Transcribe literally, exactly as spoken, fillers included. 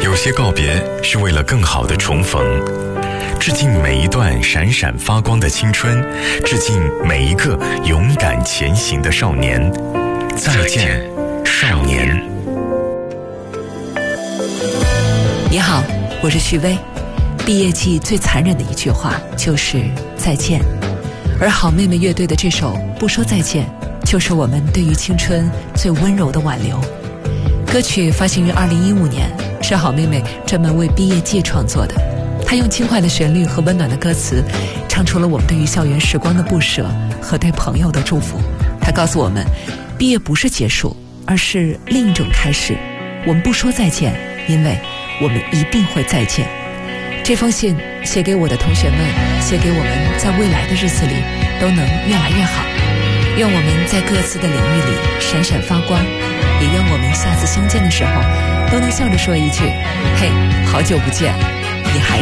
有些告别是为了更好的重逢。致敬每一段闪闪发光的青春，致敬每一个勇敢前行的少年。再见，少年。 你好，我是徐薇。毕业季最残忍的一句话就是再见，而好妹妹乐队的这首《不说再见》就是我们对于青春最温柔的挽留。歌曲发行于二零一五年，是好妹妹专门为毕业季创作的。她用轻快的旋律和温暖的歌词，唱出了我们对于校园时光的不舍和对朋友的祝福。她告诉我们，毕业不是结束，而是另一种开始。我们不说再见，因为我们一定会再见。这封信写给我的同学们，写给我们在未来的日子里都能越来越好。愿我们在各自的领域里闪闪发光，也愿我们下次相见的时候都能笑着说一句：嘿，好久不见，你还